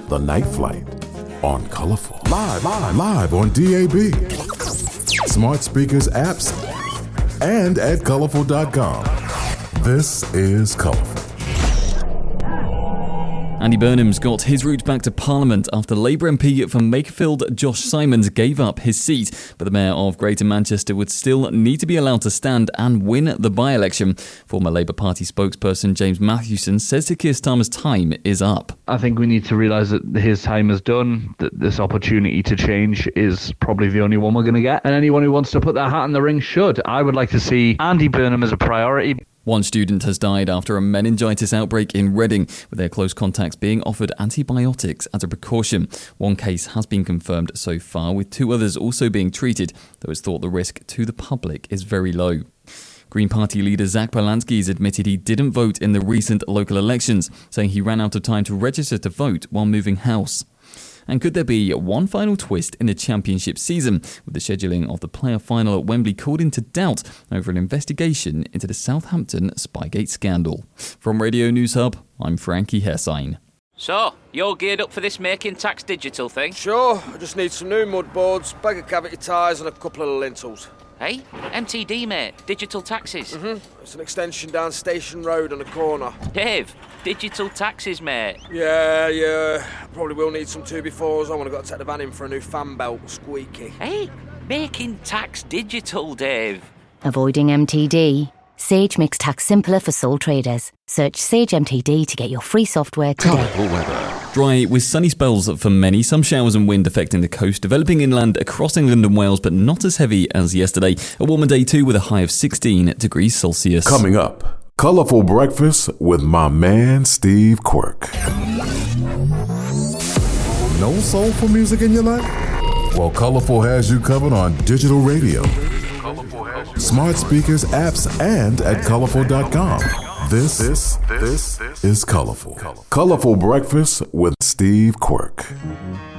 The Night Flight on Colorful. Live on DAB. Smart speakers, apps, and at colorful.com. This is Colorful. Andy Burnham's got his route back to Parliament after Labour MP from Makerfield, Josh Simons, gave up his seat. But the Mayor of Greater Manchester would still need to be allowed to stand and win the by-election. Former Labour Party spokesperson James Mathewson says to Keir Starmer's time is up. I think we need to realise that his time is done, that this opportunity to change is probably the only one we're going to get. And anyone who wants to put their hat in the ring should. I would like to see Andy Burnham as a priority. One student has died after a meningitis outbreak in Reading, with their close contacts being offered antibiotics as a precaution. One case has been confirmed so far, with 2 others also being treated, though it's thought the risk to the public is very low. Green Party leader Zach Polanski has admitted he didn't vote in the recent local elections, saying he ran out of time to register to vote while moving house. And could there be one final twist in the championship season, with the scheduling of the player final at Wembley called into doubt over an investigation into the Southampton Spygate scandal? From Radio News Hub, I'm Frankie Hessine. So, you're geared up for this Making Tax Digital thing? Sure, I just need some new mud boards, bag of cavity tyres and a couple of lintels. Hey, MTD, mate. Digital taxes. It's an extension down Station Road on the corner. Dave, digital taxes, mate. Yeah. Probably will need some 2x4s. I want to take the van in for a new fan belt, squeaky. Hey, Making Tax Digital, Dave. Avoiding MTD? Sage makes tax simpler for sole traders. Search Sage MTD to get your free software today. Colorful weather. Dry with sunny spells for many, some showers and wind affecting the coast, developing inland across England and Wales, but not as heavy as yesterday. A warmer day too, with a high of 16 degrees Celsius. Coming up, Colorful Breakfast with my man Steve Quirk. No soulful music in your life? Well, Colorful has you covered on digital radio, smart speakers, apps, and at colorful.com. This is Colorful. Colorful Breakfast with Steve Quirk.